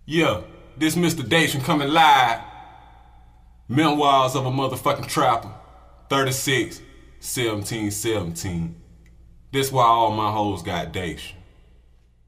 Yeah, this Mr. Dacian coming live. Memoirs of a motherfucking trapper. 36, 17, 17. This why all my hoes got Dacian.